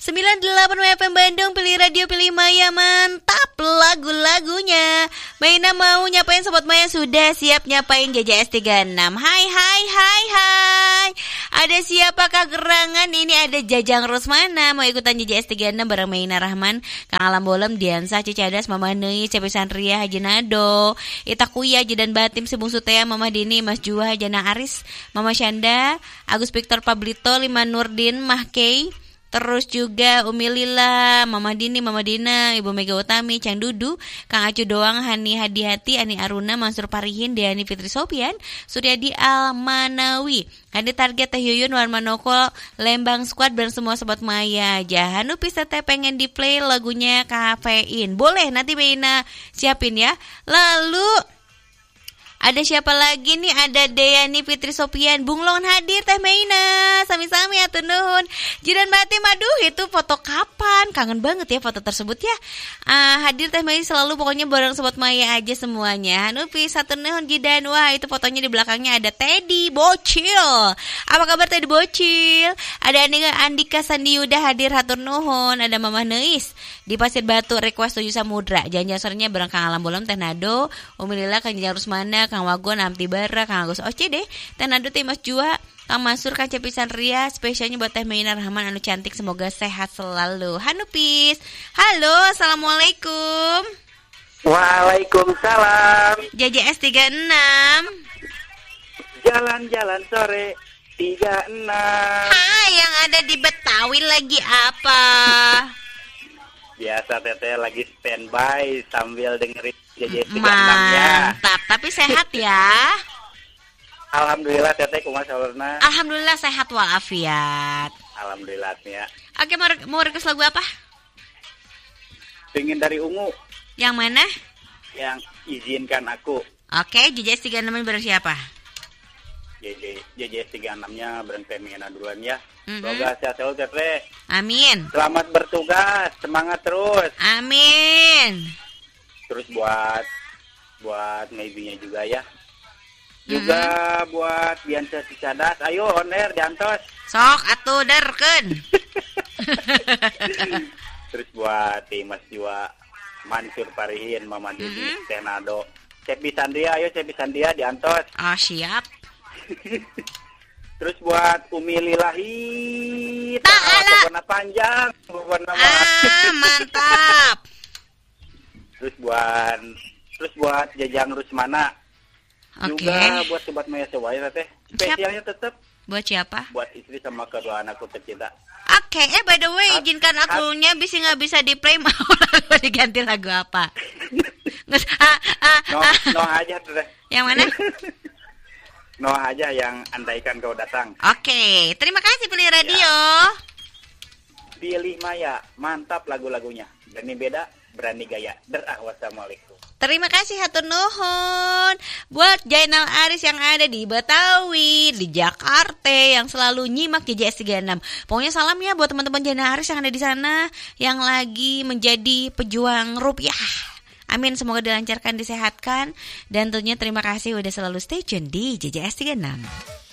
98 FM Bandung, pilih radio, pilih Maya, mantap lagu-lagunya. Maina mau nyapain Sobat Maya, sudah siap nyapain JJS 36. Hai. Ada siapakah gerangan? Ini ada Jajang Rusmana mau ikutan JJS 36 bareng Maina Rahman, Kang Alam Bolem, Diansa, Cicadas, Mama Neui, Cepi Sandria, Haji Nado, Itakuya, Jedan Batim, Sibung Sutea, Mama Dini, Mas Juha, Jana Aris, Mama Syanda, Agus Victor Pablito, Lima Nurdin, Mah Kei, terus juga Umi Lila, Mama Dini, Mama Dina, Ibu Mega Utami, Cang Dudu, Kang Acu Doang, Hani Hadi-Hati, Ani Aruna, Mansur Parihin, Deani Fitri Sopian, Suryadi Almanawi, Hadi Target, Teh Yuyun, Wan Manoko, Lembang Squad, dan semua Sobat Maya. Jahan Upis Teh pengen di play lagunya Kafein. Boleh, nanti Beina siapin ya. Lalu ada siapa lagi nih? Ada Deani Fitri Sopian, Bunglon hadir, Teh Meina, sami-sami atur nuhun. Jidan Batim, aduh itu foto kapan? Kangen banget ya foto tersebut ya. Hadir Teh Meina selalu, pokoknya bareng Sobat Maya aja semuanya. Hanupi atur nuhun Jidan. Wah, itu fotonya di belakangnya ada Teddy Bocil. Apa kabar Teddy Bocil? Ada Andika Sandiuda hadir, hatur nuhun. Ada Mamah Neis di Pasir Batu, request 7 Samudra. Jangan-jangannya bareng Kang Alam Bolem, Teh Nado, Umi Lila, Kang Jajang Rusmana, Kang Wagon, Amti Bara, Kang Agus OCD, Teh Nado, Teh Mas Jua, Kang Masur, Kang Cepisan Ria, spesialnya buat Teh Meina Rahman anu cantik, semoga sehat selalu. Hanupis. Halo, assalamualaikum. Waalaikumsalam. JJS 36. Jalan-jalan sore 36. Hai, yang ada di Betawi lagi apa? Biasa Teteh lagi standby sambil dengerin JJS 36-nya. Mantap, tapi sehat ya. Alhamdulillah Teteh kumaha saurna. Alhamdulillah sehat walafiat. Alhamdulillah ya. Oke, mau request lagu apa? Pengin dari Ungu. Yang mana? Yang izinkan aku. Oke, JJS 36 bareng siapa? JJS 36-nya bareng Teh Meina duluan ya. Semoga sehat selalu Teteh. Amin. Selamat bertugas, semangat terus. Amin. Terus buat maybe-nya juga ya. Juga buat Bianca Cicadas, ayo on air diantos. Sok atuh derkeun. Terus buat Mas Jua, Mansur Parihin, Mama Dini, Teh Nado, Cepi Sandia, ayo Cepi Sandia diantos. Oh, siap. Terus buat Umi Lilahi, warna panjang, warna mantap. Terus buat Jajang Rusmana. Juga buat Sobat Maya semuanya Teh. Spesialnya tetap buat siapa? Buat istri sama kedua anakku tercinta. Oke, by the way, izinkan akunya nggak bisa di play, mau lagu diganti lagu apa? No aja Teh. Yang mana? No aja yang andaikan kau datang. Oke, terima kasih pilih radio. Ya. Pilih Maya, mantap lagu-lagunya. Berani beda, berani gaya. Wassalamualaikum. Terima kasih hatur nuhun buat Jainal Aris yang ada di Betawi, di Jakarta, yang selalu nyimak JJS 36. Pokoknya salam ya buat teman-teman Jainal Aris yang ada di sana, yang lagi menjadi pejuang rupiah. Amin, semoga dilancarkan, disehatkan, dan tentunya terima kasih udah selalu stay tune di JJS 36.